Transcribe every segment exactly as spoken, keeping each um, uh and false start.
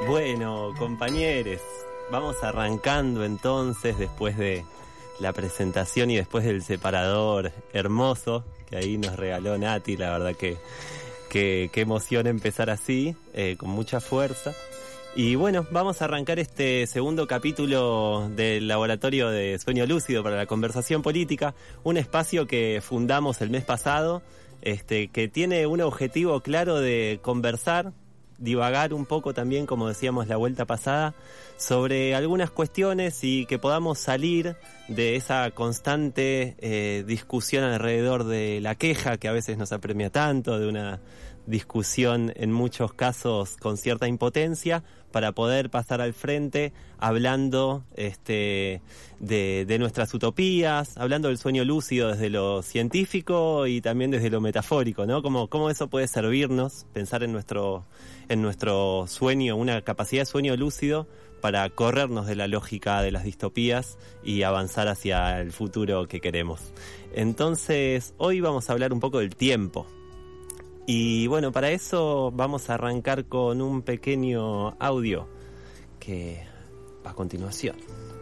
Bueno, compañeros, vamos arrancando entonces después de la presentación y después del separador hermoso que ahí nos regaló Nati. La verdad que que, que emoción empezar así, eh, con mucha fuerza. Y bueno, vamos a arrancar este segundo capítulo del Laboratorio de Sueño Lúcido para la Conversación Política, un espacio que fundamos el mes pasado, este, que tiene un objetivo claro de conversar, divagar un poco también, como decíamos la vuelta pasada, sobre algunas cuestiones y que podamos salir de esa constante eh, discusión alrededor de la queja que a veces nos apremia tanto, de una discusión en muchos casos con cierta impotencia, para poder pasar al frente hablando este, de, de nuestras utopías, hablando del sueño lúcido desde lo científico y también desde lo metafórico, ¿no? Cómo, cómo eso puede servirnos, pensar en nuestro, en nuestro sueño, una capacidad de sueño lúcido para corrernos de la lógica de las distopías y avanzar hacia el futuro que queremos. Entonces, hoy vamos a hablar un poco del tiempo. Y bueno, para eso vamos a arrancar con un pequeño audio que va a continuación.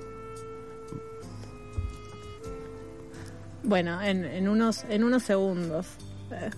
Bueno, en, en unos en unos segundos. Eh.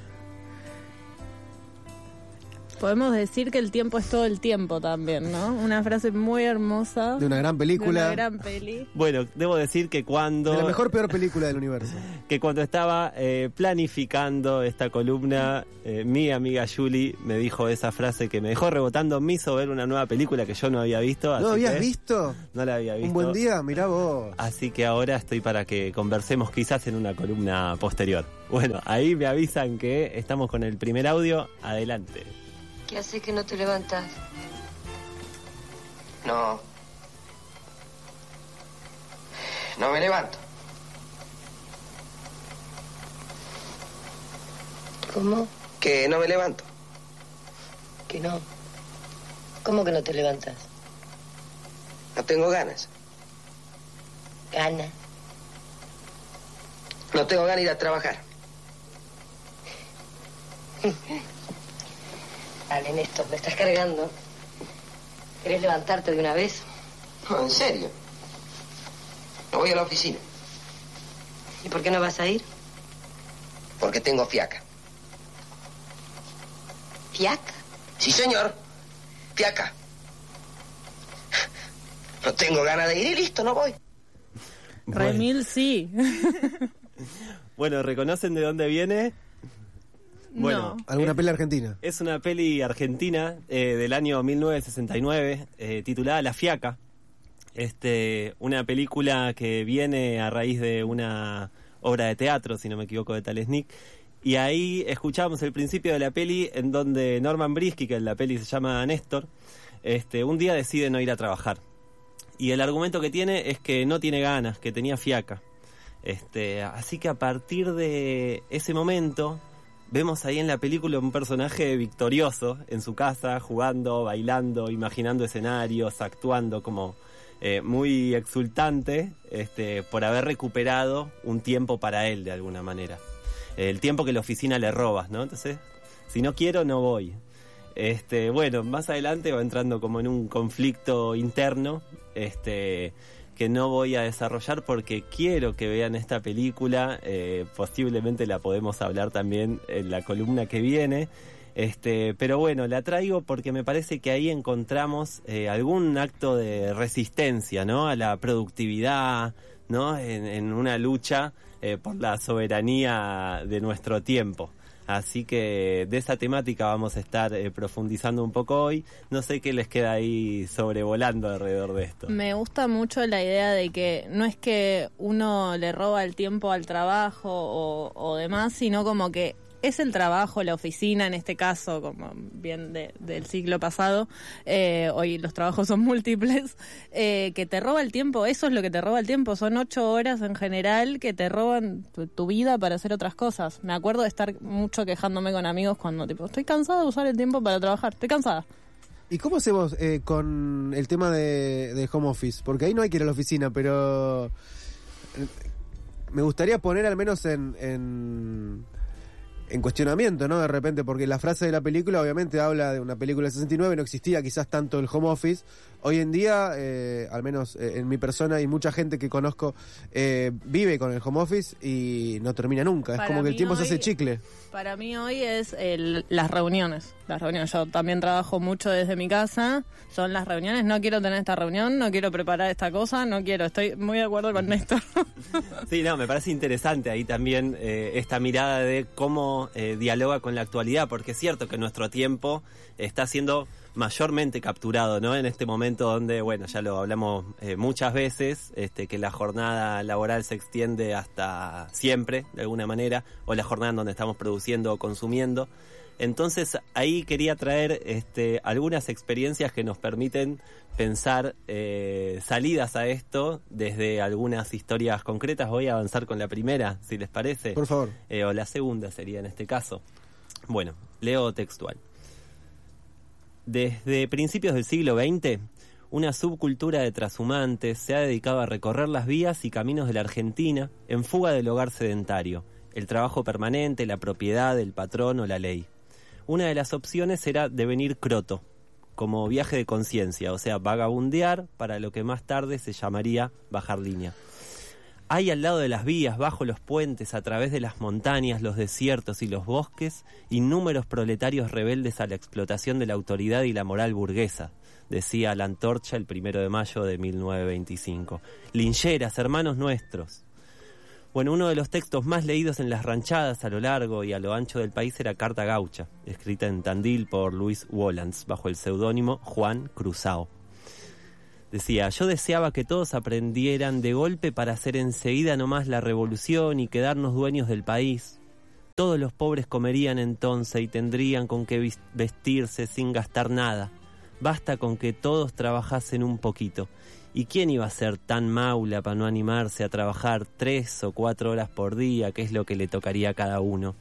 Podemos decir que el tiempo es todo el tiempo también, ¿no? Una frase muy hermosa. De una gran película. De una gran peli. Bueno, debo decir que cuando... De la mejor, peor película del universo. Que cuando estaba eh, planificando esta columna, eh, mi amiga Julie me dijo esa frase que me dejó rebotando, me hizo ver una nueva película que yo no había visto. ¿No así habías que visto? No la había visto. Un buen día, mirá vos. Así que ahora estoy para que conversemos quizás en una columna posterior. Bueno, ahí me avisan que estamos con el primer audio. Adelante. ¿Qué haces que no te levantas? No. No me levanto. ¿Cómo? Que no me levanto. Que no. ¿Cómo que no te levantas? No tengo ganas. Gana. No tengo ganas de ir a trabajar. Dale, Néstor, me estás cargando. ¿Querés levantarte de una vez? No, en serio. No voy a la oficina. ¿Y por qué no vas a ir? Porque tengo fiaca. ¿Fiaca? Sí, señor. Fiaca. No tengo ganas de ir y listo, no voy. Bueno. Remil sí. Bueno, ¿reconocen de dónde viene? Bueno, No. ¿Alguna eh, peli argentina? Es una peli argentina eh, del año mil novecientos sesenta y nueve, eh, titulada La Fiaca. Este, una película que viene a raíz de una obra de teatro, si no me equivoco, de Tal Snick. Y ahí escuchamos el principio de la peli en donde Norman Brisky, que en la peli se llama Néstor, este, un día decide no ir a trabajar. Y el argumento que tiene es que no tiene ganas, que tenía fiaca. Este, así que a partir de ese momento vemos ahí en la película un personaje victorioso en su casa, jugando, bailando, imaginando escenarios, actuando como eh, muy exultante este, por haber recuperado un tiempo para él de alguna manera. El tiempo que la oficina le roba, ¿no? Entonces, si no quiero, no voy. Este, bueno, más adelante va entrando como en un conflicto interno, este, que no voy a desarrollar porque quiero que vean esta película. Eh, posiblemente la podemos hablar también en la columna que viene. Este, pero bueno, la traigo porque me parece que ahí encontramos eh, algún acto de resistencia, ¿no? A la productividad, ¿no? En, en una lucha eh, por la soberanía de nuestro tiempo. Así que de esa temática vamos a estar eh, profundizando un poco hoy. No sé qué les queda ahí sobrevolando alrededor de esto. Me gusta mucho la idea de que no es que uno le roba el tiempo al trabajo o, o demás, sino como que es el trabajo, la oficina, en este caso, como bien de, del siglo pasado, eh, hoy los trabajos son múltiples, eh, que te roba el tiempo. Eso es lo que te roba el tiempo, son ocho horas en general que te roban tu, tu vida para hacer otras cosas. Me acuerdo de estar mucho quejándome con amigos cuando tipo, estoy cansada de usar el tiempo para trabajar, estoy cansada. ¿Y cómo hacemos eh, con el tema de, de home office? Porque ahí no hay que ir a la oficina, pero me gustaría poner al menos en... en en cuestionamiento, ¿no? De repente, porque la frase de la película obviamente habla de una película de sesenta y nueve, no existía quizás tanto el home office. Hoy en día, eh, al menos eh, en mi persona y mucha gente que conozco, eh, vive con el home office y no termina nunca. Es Para como que el mí tiempo hoy- se hace chicle. Para mí hoy es el- las reuniones. Las reuniones. Yo también trabajo mucho desde mi casa. Son las reuniones. No quiero tener esta reunión, no quiero preparar esta cosa, no quiero. Estoy muy de acuerdo con Néstor. Sí, no, me parece interesante ahí también eh, esta mirada de cómo eh, dialoga con la actualidad, porque es cierto que nuestro tiempo está siendo mayormente capturado, ¿no? En este momento donde, bueno, ya lo hablamos eh, muchas veces, este, que la jornada laboral se extiende hasta siempre, de alguna manera, o la jornada en donde estamos produciendo o consumiendo. Entonces, ahí quería traer este, algunas experiencias que nos permiten pensar eh, salidas a esto desde algunas historias concretas. Voy a avanzar con la primera, si les parece. Por favor. Eh, o la segunda sería en este caso. Bueno, leo textual. Desde principios del siglo veinte, una subcultura de trashumantes se ha dedicado a recorrer las vías y caminos de la Argentina en fuga del hogar sedentario, el trabajo permanente, la propiedad, el patrón o la ley. Una de las opciones era devenir croto, como viaje de conciencia, o sea, vagabundear para lo que más tarde se llamaría bajar línea. Hay al lado de las vías, bajo los puentes, a través de las montañas, los desiertos y los bosques, innúmeros proletarios rebeldes a la explotación de la autoridad y la moral burguesa, decía La Antorcha el primero de mayo de mil novecientos veinticinco. Lincheras, hermanos nuestros. Bueno, uno de los textos más leídos en las ranchadas a lo largo y a lo ancho del país era Carta Gaucha, escrita en Tandil por Luis Wolans, bajo el seudónimo Juan Cruzao. Decía, yo deseaba que todos aprendieran de golpe para hacer enseguida nomás la revolución y quedarnos dueños del país. Todos los pobres comerían entonces y tendrían con qué vestirse sin gastar nada. Basta con que todos trabajasen un poquito. ¿Y quién iba a ser tan maula para no animarse a trabajar tres o cuatro horas por día, que es lo que le tocaría a cada uno?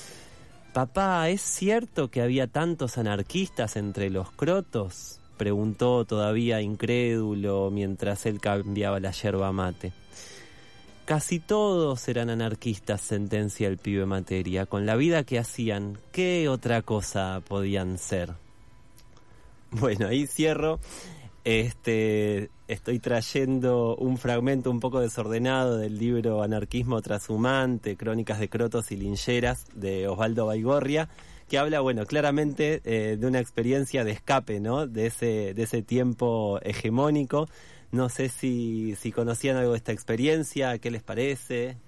Papá, ¿es cierto que había tantos anarquistas entre los crotos?, preguntó todavía incrédulo mientras él cambiaba la yerba mate. Casi todos eran anarquistas, sentencia el pibe materia. Con la vida que hacían, ¿qué otra cosa podían ser? Bueno, ahí cierro. Este, estoy trayendo un fragmento un poco desordenado del libro Anarquismo Trashumante, Crónicas de Crotos y Lincheras, de Osvaldo Baigorria, que habla, bueno, claramente eh, de una experiencia de escape, ¿no? De ese, de ese tiempo hegemónico. No sé si, si conocían algo de esta experiencia, ¿qué les parece?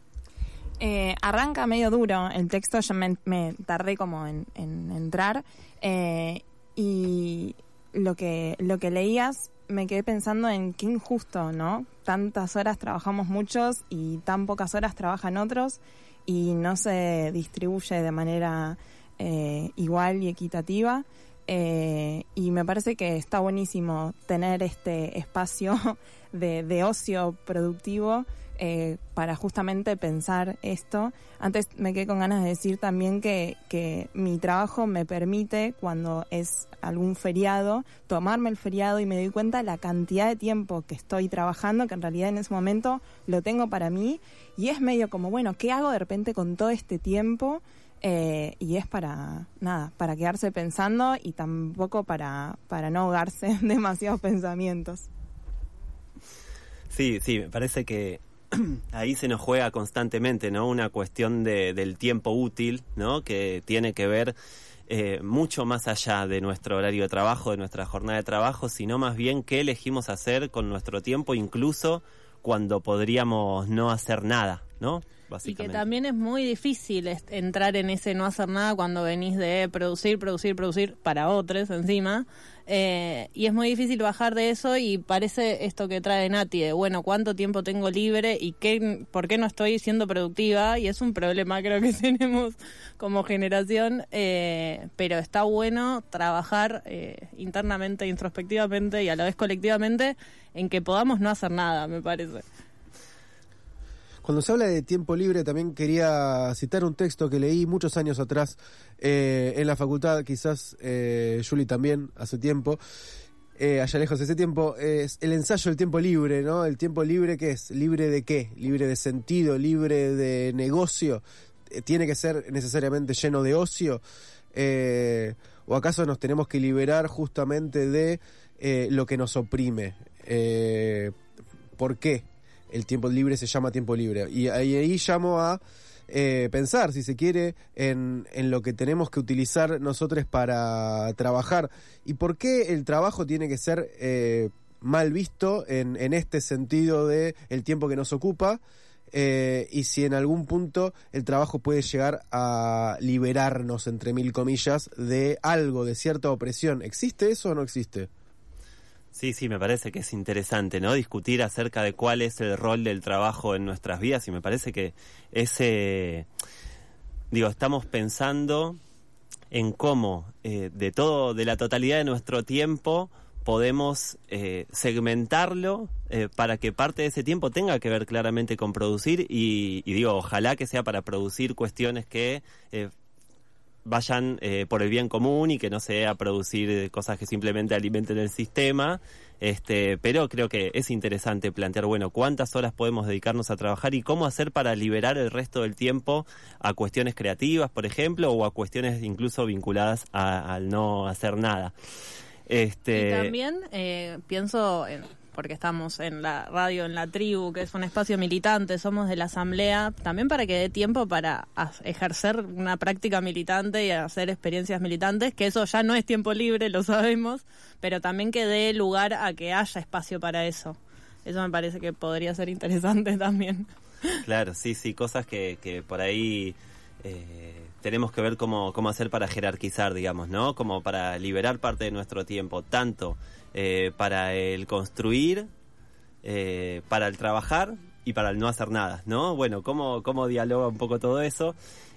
Eh, arranca medio duro el texto, yo me, me tardé como en, en entrar, eh, y lo que, lo que leías me quedé pensando en qué injusto, ¿no? Tantas horas trabajamos muchos y tan pocas horas trabajan otros y no se distribuye de manera Eh, igual y equitativa, eh, y me parece que está buenísimo tener este espacio de, de ocio productivo eh, para justamente pensar esto. Antes me quedé con ganas de decir también que, que mi trabajo me permite, cuando es algún feriado, tomarme el feriado y me doy cuenta de la cantidad de tiempo que estoy trabajando, que en realidad en ese momento lo tengo para mí, y es medio como, bueno, ¿qué hago de repente con todo este tiempo? Eh, y es para, nada, para quedarse pensando y tampoco para, para no ahogarse en demasiados pensamientos. Sí, sí, me parece que ahí se nos juega constantemente, ¿no? Una cuestión de, del tiempo útil, ¿no? Que tiene que ver eh, mucho más allá de nuestro horario de trabajo, de nuestra jornada de trabajo, sino más bien qué elegimos hacer con nuestro tiempo, incluso cuando podríamos no hacer nada, ¿no? Y que también es muy difícil entrar en ese no hacer nada cuando venís de producir, producir, producir para otros encima. Eh, y es muy difícil bajar de eso, y parece esto que trae Nati, de bueno, ¿cuánto tiempo tengo libre y qué, por qué no estoy siendo productiva? Y es un problema, creo que tenemos como generación, eh, pero está bueno trabajar eh, internamente, introspectivamente y a la vez colectivamente en que podamos no hacer nada, me parece. Cuando se habla de tiempo libre, también quería citar un texto que leí muchos años atrás eh, en la facultad, quizás eh, Juli también, hace tiempo, eh, allá lejos de ese tiempo, es el ensayo del tiempo libre, ¿no? El tiempo libre, ¿qué es? ¿Libre de qué? ¿Libre de sentido? ¿Libre de negocio? tiene que ser necesariamente lleno de ocio? Eh, ¿O acaso nos tenemos que liberar justamente de eh, lo que nos oprime? Eh, ¿Por qué el tiempo libre se llama tiempo libre? Y ahí, ahí llamo a eh, pensar, si se quiere, en, en lo que tenemos que utilizar nosotros para trabajar. ¿Y por qué el trabajo tiene que ser eh, mal visto en, en este sentido de el tiempo que nos ocupa? Eh, y si en algún punto el trabajo puede llegar a liberarnos, entre mil comillas, de algo, de cierta opresión. ¿Existe eso o no existe? Sí, sí, me parece que es interesante, ¿no? Discutir acerca de cuál es el rol del trabajo en nuestras vidas, y me parece que ese, digo, estamos pensando en cómo eh, de todo, de la totalidad de nuestro tiempo, podemos eh, segmentarlo eh, para que parte de ese tiempo tenga que ver claramente con producir y, y digo, ojalá que sea para producir cuestiones que eh, vayan eh, por el bien común y que no sea producir cosas que simplemente alimenten el sistema, este, pero creo que es interesante plantear, bueno, cuántas horas podemos dedicarnos a trabajar y cómo hacer para liberar el resto del tiempo a cuestiones creativas, por ejemplo, o a cuestiones incluso vinculadas a, al no hacer nada. Este... Y también eh, pienso, en, porque estamos en la radio, en la tribu, que es un espacio militante, somos de la asamblea, también para que dé tiempo para ejercer una práctica militante y hacer experiencias militantes, que eso ya no es tiempo libre, lo sabemos, pero también que dé lugar a que haya espacio para eso. Eso me parece que podría ser interesante también. Claro, sí, sí, cosas que, que por ahí... Eh, tenemos que ver cómo, cómo hacer para jerarquizar, digamos, ¿no? Como para liberar parte de nuestro tiempo, tanto eh, para el construir, eh, para el trabajar y para el no hacer nada, ¿no? Bueno, cómo, cómo dialoga un poco todo eso.